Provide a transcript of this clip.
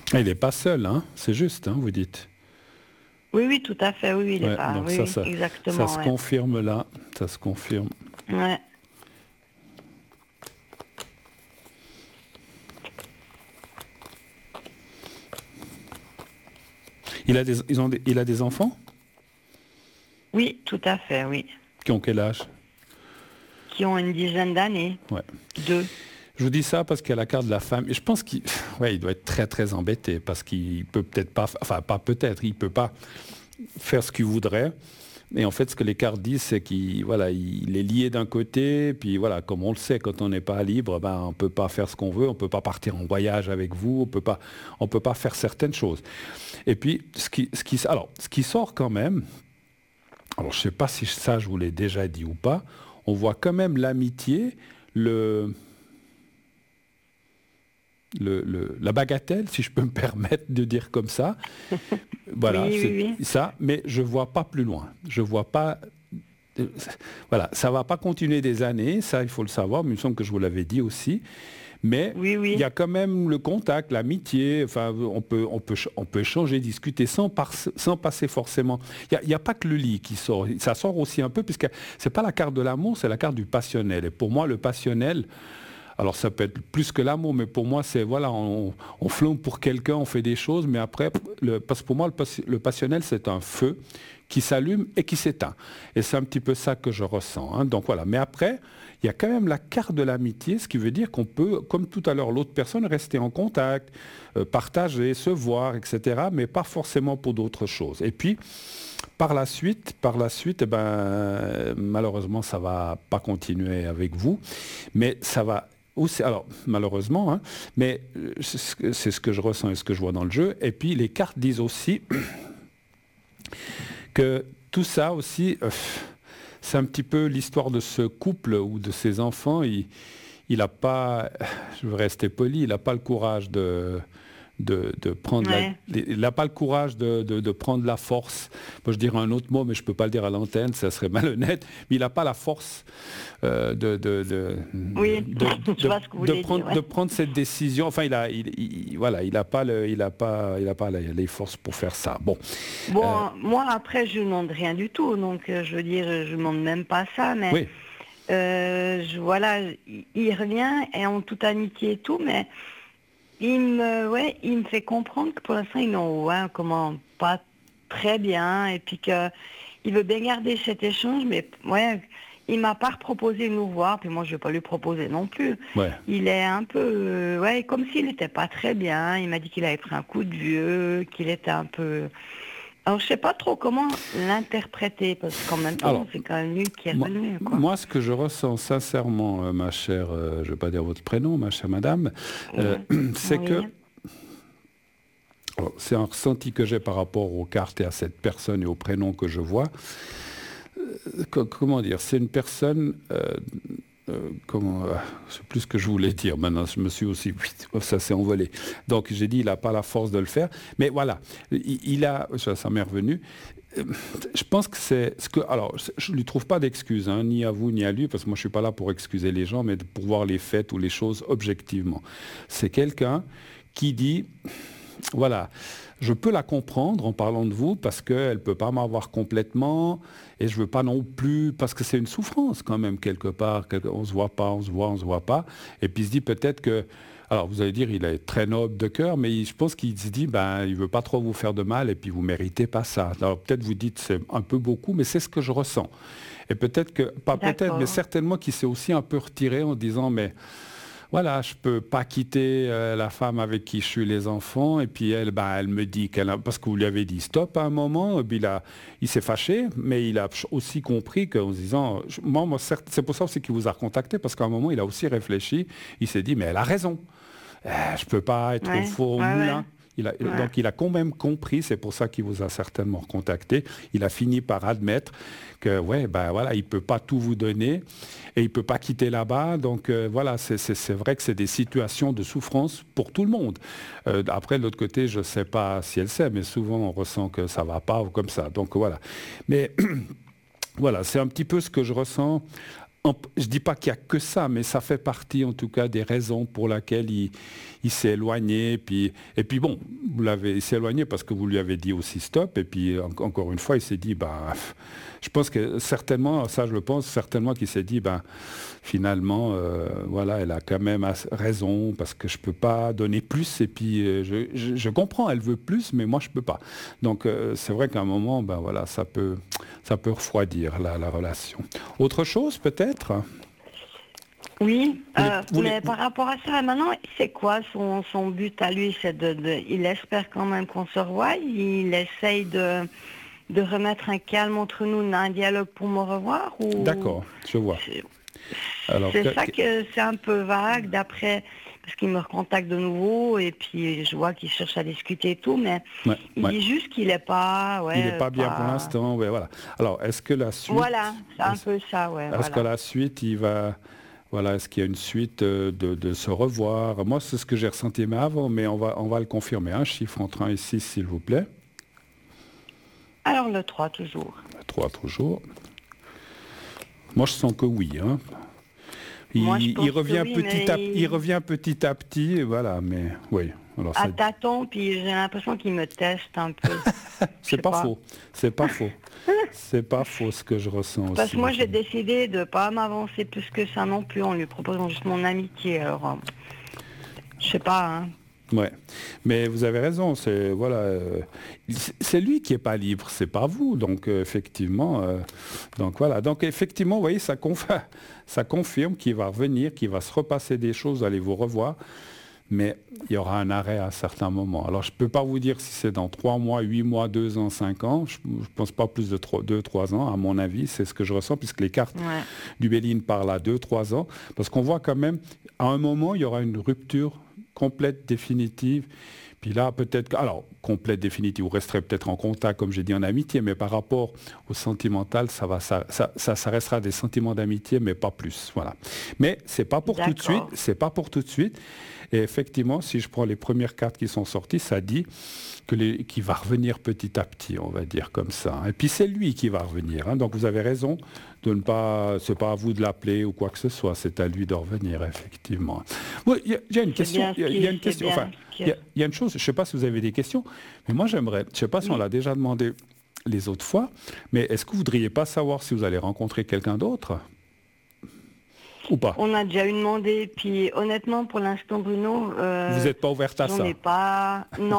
Ah, il n'est pas seul, hein, c'est juste, hein, vous dites. Oui, oui, tout à fait, oui, oui, il est Ouais, pas, donc oui, oui, ça exactement, se ouais. confirme là, ça se confirme. Ouais. Il a des enfants Oui, tout à fait, oui. qui ont quel âge? Qui ont une dizaine d'années. Ouais. Deux. Je vous dis ça parce qu'il y a la carte de la femme. Et je pense qu'il ouais, il doit être très très embêté parce qu'il peut peut-être pas, enfin pas peut-être, il peut pas faire ce qu'il voudrait. Et en fait, ce que les cartes disent, c'est qu'il voilà, il est lié d'un côté, puis voilà, comme on le sait, quand on n'est pas libre, ben, on ne peut pas faire ce qu'on veut, on ne peut pas partir en voyage avec vous, on peut pas faire certaines choses. Et puis, ce qui sort quand même, alors je ne sais pas si ça je vous l'ai déjà dit ou pas, on voit quand même l'amitié, le, la bagatelle, si je peux me permettre de dire comme ça. Voilà, Oui, c'est oui, oui. ça, mais je ne vois pas plus loin. Je vois pas. euh, Voilà, ça ne va pas continuer des années, ça il faut le savoir, mais il me semble que je vous l'avais dit aussi. Mais Oui, il y oui. a quand même le contact, l'amitié, enfin, on peut échanger, discuter sans passer forcément. Il y a pas que le lit qui sort, ça sort aussi un peu, puisque c'est pas la carte de l'amour, c'est la carte du passionnel. Et pour moi, le passionnel, alors ça peut être plus que l'amour, mais pour moi, c'est voilà, on flambe pour quelqu'un, on fait des choses, mais après, parce que pour moi, le passionnel, c'est un feu qui s'allume et qui s'éteint. Et c'est un petit peu ça que je ressens, hein. Donc voilà. Mais après, il y a quand même la carte de l'amitié, ce qui veut dire qu'on peut, comme tout à l'heure, l'autre personne, rester en contact, partager, se voir, etc., mais pas forcément pour d'autres choses. Et puis, eh ben, malheureusement, ça va pas continuer avec vous, mais ça va aussi, alors malheureusement, hein, mais c'est ce que je ressens et ce que je vois dans le jeu. Et puis les cartes disent aussi que tout ça aussi, c'est un petit peu l'histoire de ce couple ou de ses enfants. Il n'a pas, je veux rester poli, il n'a pas le courage de prendre Ouais. il n'a pas le courage de prendre la force. Moi, je dirais un autre mot, mais je ne peux pas le dire à l'antenne, ça serait malhonnête. Mais il n'a pas la force Oui, je vois ce que vous voulez dire, de ouais. prendre cette décision. Enfin, voilà, il n'a pas il a pas les forces pour faire ça. Bon, euh, Bon, moi, après, je ne demande rien du tout, donc je veux dire, je ne demande même pas ça, mais oui, voilà, il revient et en toute amitié et tout, mais ouais, il me fait comprendre que pour l'instant, ils n'ont ouais, comment pas très bien et puis que il veut bien garder cet échange, mais ouais, il m'a pas proposé de nous voir, puis moi je vais pas lui proposer non plus. ouais. Il est un peu ouais, comme s'il n'était pas très bien. Il m'a dit qu'il avait pris un coup de vieux, qu'il était un peu. Alors je sais pas trop comment l'interpréter parce qu'en même temps, Alors, c'est quand même lui qui est moi, revenu, quoi. moi, ce que je ressens sincèrement, ma chère, je ne vais pas dire votre prénom, ma chère madame, euh, Ouais. c'est que Oui. alors, c'est un ressenti que j'ai par rapport aux cartes et à cette personne et au prénom que je vois. Comment dire? C'est une personne. C'est plus ce que je voulais dire. Maintenant, je me suis aussi. Ça s'est envolé. Donc, j'ai dit, il n'a pas la force de le faire. Mais voilà, il a. Ça m'est revenu. Euh, Je pense que c'est ce que. Alors, je ne lui trouve pas d'excuses, hein, ni à vous, ni à lui, parce que moi, je ne suis pas là pour excuser les gens, mais pour voir les faits ou les choses objectivement. C'est quelqu'un qui dit voilà, je peux la comprendre en parlant de vous parce qu'elle ne peut pas m'avoir complètement et je ne veux pas non plus, parce que c'est une souffrance quand même quelque part, on ne se voit pas, on ne se voit pas. Et puis il se dit peut-être que, alors vous allez dire, il est très noble de cœur, mais je pense qu'il se dit, ben, il ne veut pas trop vous faire de mal et puis vous ne méritez pas ça. Alors peut-être vous dites c'est un peu beaucoup, mais c'est ce que je ressens. Et peut-être que, pas peut-être, mais D'accord. certainement qu'il s'est aussi un peu retiré en disant, mais voilà, je peux pas quitter la femme avec qui je suis les enfants et puis elle, ben, elle me dit parce que vous lui avez dit stop à un moment, et puis il s'est fâché, mais il a aussi compris qu'en se disant, c'est pour ça aussi qu'il vous a contacté parce qu'à un moment il a aussi réfléchi, il s'est dit mais elle a raison. Je ne peux pas être au Ouais, four au ouais, ouais, moulin. ouais. Donc il a quand même compris, c'est pour ça qu'il vous a certainement contacté. Il a fini par admettre que ouais, ben voilà, il ne peut pas tout vous donner et il ne peut pas quitter là-bas. Donc voilà, c'est vrai que c'est des situations de souffrance pour tout le monde. Après, de l'autre côté, je ne sais pas si elle sait, mais souvent on ressent que ça ne va pas ou comme ça. Donc voilà. Mais voilà, c'est un petit peu ce que je ressens Je ne dis pas qu'il n'y a que ça, mais ça fait partie en tout cas des raisons pour lesquelles il s'est éloigné. Et puis bon, il s'est éloigné parce que vous lui avez dit aussi stop. Et puis encore une fois, il s'est dit, je pense que certainement, ça je le pense, certainement qu'il s'est dit, finalement, voilà, elle a quand même raison parce que je ne peux pas donner plus. Et puis je comprends, elle veut plus, mais moi je ne peux pas. Donc c'est vrai qu'à un moment, voilà, ça peut refroidir la relation. Autre chose peut-être? Oui, mais par rapport à ça, maintenant, c'est quoi son but à lui? Il espère quand même qu'on se revoie, il essaye de remettre un calme entre nous, un dialogue pour me revoir ou... D'accord, je vois. C'est ça que c'est un peu vague d'après, parce qu'il me recontacte de nouveau et puis je vois qu'il cherche à discuter et tout, mais il dit juste qu'il n'est pas... il n'est pas bien pour l'instant, voilà. Alors, est-ce que la suite... Voilà, c'est un peu ça, Est-ce que la suite, il va... Voilà, est-ce qu'il y a une suite de se revoir? Moi, c'est ce que j'ai ressenti avant, mais on va le confirmer. Un chiffre entre 1 et 6, s'il vous plaît. Alors, le 3, toujours. Le 3, toujours. Moi, je sens que oui. Hein. Il revient petit à petit, voilà, mais oui. Alors, à tâtons, puis j'ai l'impression qu'il me teste un peu. C'est pas faux. C'est pas faux ce que je ressens aussi. Parce que moi, j'ai décidé de ne pas m'avancer plus que ça non plus en lui proposant juste mon amitié. Alors, je sais pas, hein. Ouais, mais vous avez raison, c'est lui qui est pas libre, c'est pas vous. Donc effectivement, vous voyez, ça confirme qu'il va revenir, qu'il va se repasser des choses, allez vous revoir, mais il y aura un arrêt à un certain moment. Alors je peux pas vous dire si c'est dans 3 mois, 8 mois, 2 ans, 5 ans. Je pense pas plus de 2-3 ans, à mon avis, c'est ce que je ressens, puisque les cartes du Béline parlent à 2-3 ans, parce qu'on voit quand même, à un moment, il y aura une rupture complète, définitive. Puis là, peut-être, alors, complète, définitive, vous resterez peut-être en contact, comme j'ai dit, en amitié, mais par rapport au sentimental, ça restera des sentiments d'amitié, mais pas plus. Voilà. Mais c'est pas pour tout de suite, c'est pas pour tout de suite. Et effectivement, si je prends les premières cartes qui sont sorties, ça dit qu'il va revenir petit à petit, on va dire comme ça. Et puis c'est lui qui va revenir. Hein. Donc vous avez raison de ne pas, c'est pas à vous de l'appeler ou quoi que ce soit, c'est à lui de revenir, effectivement. Il y a une question, il y a une question, enfin, il y a une chose, je ne sais pas si vous avez des questions, mais moi j'aimerais, je ne sais pas si on l'a déjà demandé les autres fois, mais est-ce que vous ne voudriez pas savoir si vous allez rencontrer quelqu'un d'autre? Ou pas? On a déjà eu demandé, puis honnêtement, pour l'instant, Bruno... vous n'êtes pas ouverte à ça? Non.